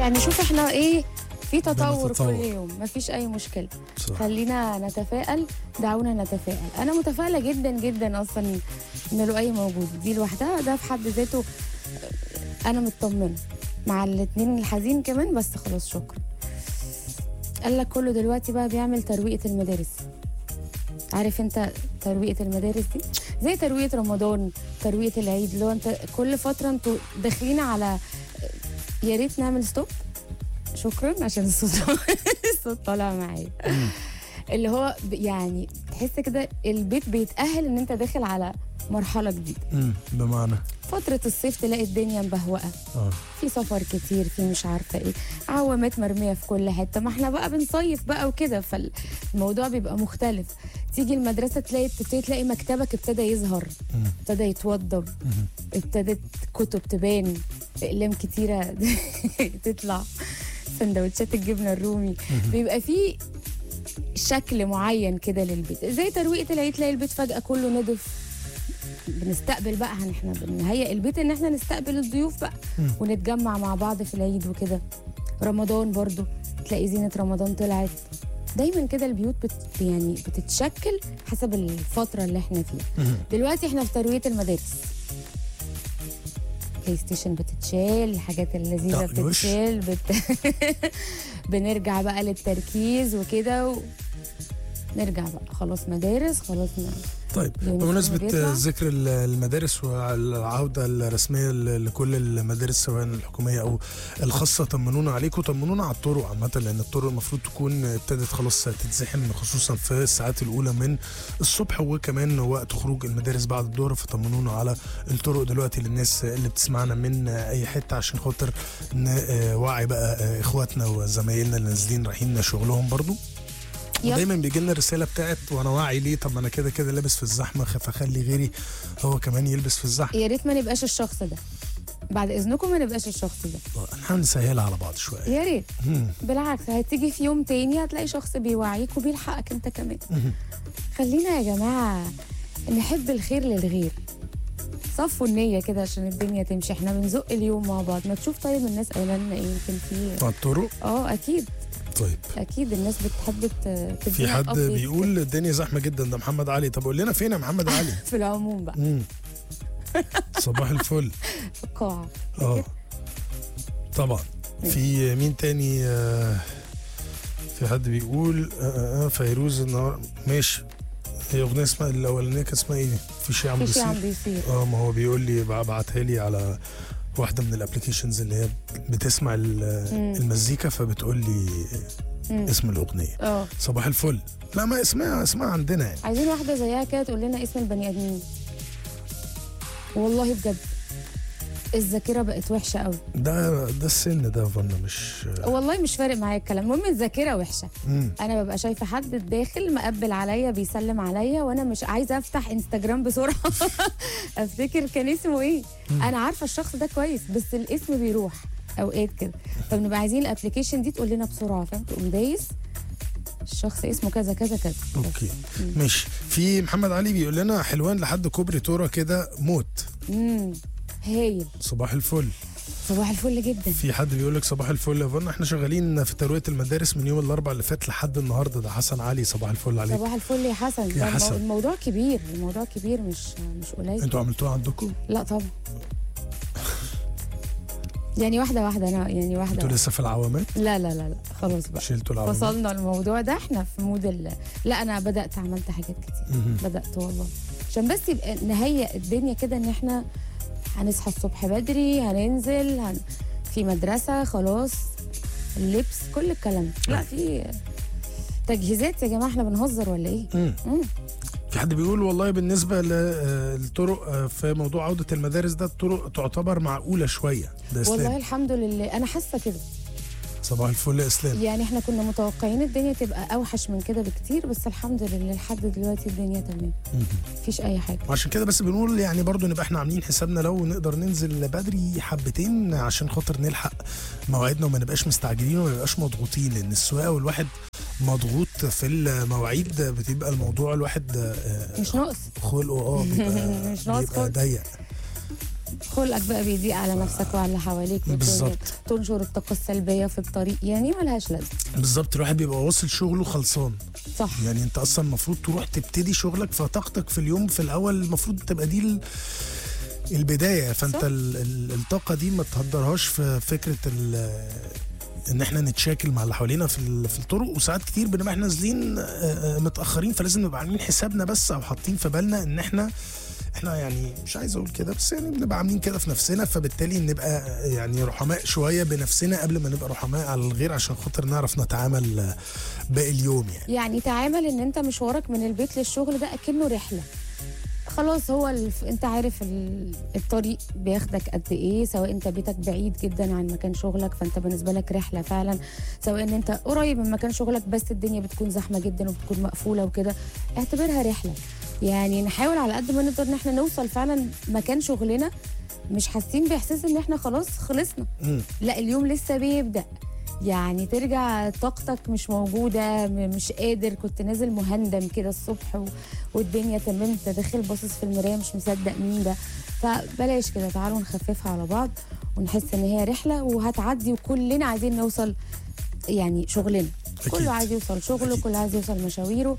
يعني شوف احنا ايه، في تطور بنتطور. كل يوم، مفيش اي مشكله. صح. خلينا نتفائل، دعونا نتفائل. انا متفائله جدا جدا اصلا ان لؤي موجود، دي لوحدها ده في حد ذاته انا مطمنه، مع الاتنين الحزين كمان، بس خلاص شكرا. قال لك كله دلوقتي بقى بيعمل ترويقه المدارس. عارف انت ترويقه المدارس دي زي ترويقه رمضان، ترويقه العيد، اللي هو انت كل فتره انتوا داخلين على يا ريت نعمل ستوب. شكرا عشان الصوت طالع معايا. اللي هو يعني تحس كده البيت بيتأهل ان انت داخل على مرحلة جديدة. بمعنى فترة الصيف تلاقي الدنيا مبهوقة، في سفر كتير، في مش عارفة ايه، عوامات مرمية في كل حتة، ما احنا بقى بنصيف بقى وكده، فالموضوع بيبقى مختلف. تيجي المدرسة تلاقي مكتبك ابتدى يظهر، ابتدى يتوضب، ابتدت كتب تبان، اقلام كتيرة تطلع، سندوتشات الجبنة الرومي، بيبقى فيه شكل معين كده للبيت. زي ترويقة العيد تلاقي البيت فجأة كله نضف، بنستقبل بقى، احنا بنهيئ البيت ان احنا نستقبل الضيوف بقى ونتجمع مع بعض في العيد وكده. رمضان برضو تلاقي زينة رمضان طلعت. دايما كده البيوت يعني بتتشكل حسب الفترة اللي احنا فيها. دلوقتي احنا في ترويقة المدارس، بلاي ستيشن بتتشال، الحاجات اللذيذة بتتشال، بنرجع بقى للتركيز وكده نرجع بقى خلاص مدارس، خلاص طيب بمناسبة ذكر المدارس والعودة الرسمية لكل المدارس سواء الحكومية أو الخاصة، طمنونا عليكم، طمنونا على الطرق عامة، لأن الطرق المفروض تكون ابتدت خلاص تتزحم خصوصا في الساعات الأولى من الصبح، وكمان وقت خروج المدارس بعد الظهر. فطمنونا على الطرق دلوقتي للناس اللي بتسمعنا من أي حتة، عشان خاطر نوعي بقى إخواتنا وزمايلنا اللي نازلين رايحين شغلهم برضو. ودايما بيجي لنا الرساله بتاعت وانا واعي ليه، طب ما انا كده كده لابس في الزحمه، فخلي غيري هو كمان يلبس في الزحمه. يا ريت ما نبقاش الشخص ده، بعد اذنكم ما نبقاش الشخص ده. نحاول نسهلها على بعض شويه. يا ريت. بالعكس هتيجي في يوم تاني هتلاقي شخص بيوعيك وبيلحقك انت كمان. خلينا يا جماعه نحب الخير للغير، صفوا النية كده عشان الدنيا تمشي. احنا بنزق اليوم مع بعض. ما تشوف طيب الناس قايله لنا ايه، يمكن في الطرق. اكيد. طيب اكيد الناس بتحب في حد بيقول الدنيا زحمه جدا، ده محمد علي. طب قول لنا فين يا محمد علي؟ في العموم بقى. صباح الفل. في القاعه. طبعا. في مين تاني؟ في حد بيقول فيروز النهار ماشي. هي اغنيه اسمها الاولانيه كانت اسمها ايه؟ في شيء عم بيصير. ما هو بيقول لي بعتها لي على واحدة من الابليكيشنز اللي هي بتسمع المزيكا، فبتقول لي اسم الأغنية. صباح الفل. لا ما اسمها عندنا يعني. عايزين واحدة زيها كده تقول لنا اسم البني آدمين. والله بجد الذاكرة بقت وحشة قوي. ده السن ده فانا مش والله مش فارق معايا الكلام، المهم الذاكرة وحشة. انا ببقى شايفة حد داخل مقبل عليا بيسلم عليا وانا مش عايزة افتح انستجرام بسرعة افتكر كان اسمه ايه. انا عارفة الشخص ده كويس بس الاسم بيروح اوقات كده، فبنبقى عايزين الابلكيشن دي تقول لنا بسرعة، فاهم؟ تقوم دايس الشخص اسمه كذا كذا كذا. اوكي ماشي. في محمد علي بيقول لنا حلوان لحد كوبري تورا كده موت. هايل. صباح الفل. صباح الفل جدا. في حد بيقول لك صباح الفل يا فن، احنا شغالين في تروية المدارس من يوم الاربعاء اللي فات لحد النهارده. ده حسن علي. صباح الفل عليك. صباح الفل يا حسن. يا حسن. الموضوع كبير، الموضوع كبير مش قليل. انتوا عملتوها عندكم؟ لا طبعا. يعني واحده انا يعني واحده. انتوا لسه في العوامات؟ لا خلاص بقى شلتوا العوامات، فصلنا الموضوع ده. احنا في مود لا انا بدات عملت حاجات كتير. بدات والله عشان بس يبقى نهيئ الدنيا كده ان احنا هنصحى الصبح بدري، هننزل في مدرسه خلاص، اللبس كل الكلام. لا في تجهيزات يا جماعه، احنا بنهزر ولا ايه؟ في حد بيقول والله بالنسبه للطرق في موضوع عوده المدارس ده، الطرق تعتبر معقوله شويه. ده اسلام. والله الحمد لله انا حاسه كده. صباح الفل يا اسلام. يعني احنا كنا متوقعين الدنيا تبقى اوحش من كده بكتير، بس الحمد لله لحد دلوقتي الدنيا تمام، مفيش اي حاجه. عشان كده بس بنقول يعني برضو نبقى احنا عاملين حسابنا لو نقدر ننزل بدري حبتين عشان خاطر نلحق مواعيدنا وما نبقاش مستعجلين وما نبقاش مضغوطين، لان السواقه والواحد مضغوط في المواعيد بتبقى الموضوع الواحد مش ناقص خلقه مش ناقص بيبقى ضيق. خلقك بقى بيضيق على نفسك وعلى اللي حواليك، بالظبط. تنشر الطاقه السلبيه في الطريق، يعني ملهاش لازمه. بالظبط، الواحد بيبقى واصل شغله خلصان. صح. يعني انت اصلا المفروض تروح تبتدي شغلك، فطاقتك في اليوم في الاول المفروض تبقى دي البدايه، فانت الطاقه دي ما تهدرهاش في فكره ان احنا نتشاكل مع اللي حوالينا في الطرق. وساعات كتير بنبقى احنا نازلين متاخرين، فلازم نبقى عاملين حسابنا بس، او حاطين في بالنا ان احنا يعني مش عايز اقول كده، بس يعني بنبقى عاملين كده في نفسنا، فبالتالي نبقى يعني رحماء شويه بنفسنا قبل ما نبقى رحماء على الغير، عشان خاطر نعرف نتعامل باقي اليوم. يعني تعامل ان انت مشوارك من البيت للشغل ده اكنه رحله. خلاص هو انت عارف الطريق بياخدك قد ايه، سواء انت بيتك بعيد جدا عن مكان شغلك فانت بالنسبه لك رحله فعلا، سواء ان انت قريب من مكان شغلك بس الدنيا بتكون زحمه جدا وبتكون مقفوله وكده، اعتبرها رحله. يعني نحاول على قد ما نقدر ان احنا نوصل فعلا مكان شغلنا مش حاسين باحساس ان احنا خلاص خلصنا. لا، اليوم لسه بيبدا، يعني ترجع طاقتك مش موجودة، مش قادر، كنت نازل مهندم كده الصبح والدنيا تمام، انت داخل باصص في المراية مش مصدق مين ده. فبلاش كده، تعالوا نخففها على بعض ونحس ان هي رحلة وهتعدي، وكلنا عايزين نوصل يعني شغلنا. كله عايز يوصل شغله، كله عايز يوصل مشاويره،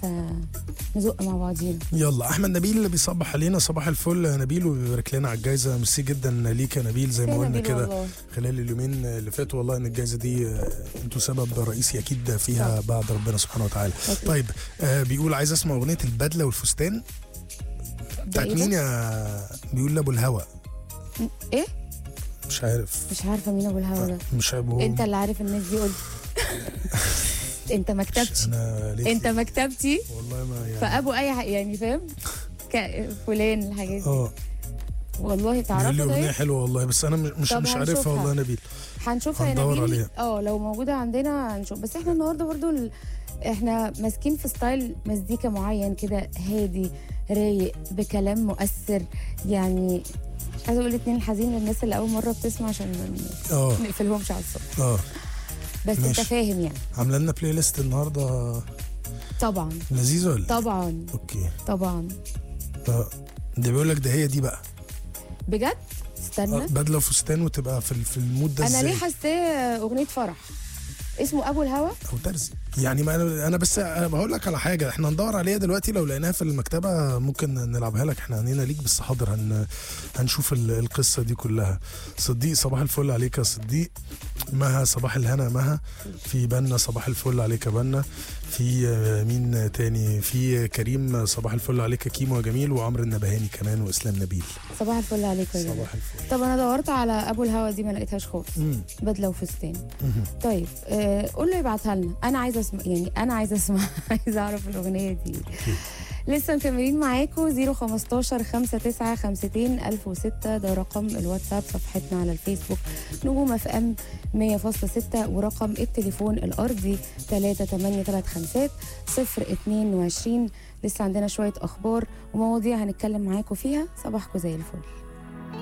فنزق مع بعضينا. يلا احمد نبيل اللي بيصبح علينا، صباح الفل يا نبيل، وبيبارك لنا على الجائزه. ميرسي جدا ليك يا نبيل، زي ما قلنا كده خلال اليومين اللي فاتوا، والله ان الجائزه دي انتوا سبب رئيسي اكيد فيها بعد ربنا سبحانه وتعالى. طيب بيقول عايز اسمع اغنيه البدله والفستان بتاعت مين يا بيقول ابو الهوى. ايه مش عارفه مين ابو الهوى ده. مش ابو، انت اللي عارف الناس دي، قول. انت انت مكتبتي والله ما يعني فابو اي حاجه، يعني فاهم فلان الحاجات دي. والله تعرفوا ده اغنيه حلوه والله، بس انا مش عارفها والله يا نبيل. هنشوفها يا نبيل. لو موجوده عندنا هنشوف. بس احنا النهارده برضو احنا ماسكين في ستايل مزيكا معين كده، هادي رايق بكلام مؤثر. يعني عايزه اقول اتنين الحزين للناس اللي اول مره بتسمع، عشان ما نقفلهمش على الصبح. بس ماشي. انت فاهم يعني عامله لنا بلاي ليست النهارده طبعا لذيذه ولا طبعا اوكي طبعا. ده بيقول لك ده هي دي بقى بجد. استنى، بدله وفستان وتبقى في المود ده. انا ليه حاساه اغنيه فرح اسمه ابو الهوى او ترزي يعني. ما انا بس بقول لك على حاجه احنا ندور عليها دلوقتي، لو لقيناها في المكتبه ممكن نلعبها لك، احنا عنينا ليك. بس حاضر هنشوف القصه دي كلها. صديق صباح الفل عليك يا صديق. مها صباح الهنا مها. في بنا صباح الفل عليك يا بنا. في مين تاني؟ في كريم صباح الفل عليك يا كيمو يا جميل. وعمر النبهاني كمان، واسلام نبيل صباح الفل عليك يا جميل. صباح الفل. طب انا دورت على ابو الهوى دي ما لقيتهاش خالص. بدله وفستان. طيب قول له يبعتها لنا، انا عايزه اسمع، يعني انا عايزه اسمع عايزه اعرف الاغنيه دي. لسه مكملين معاكم 015 59 52 1006 ده رقم الواتساب، صفحتنا على الفيسبوك نجوم اف ام 100.6، ورقم التليفون الارضي 3835 022. لسه عندنا شويه اخبار ومواضيع هنتكلم معاكم فيها. صباحكم زي الفل.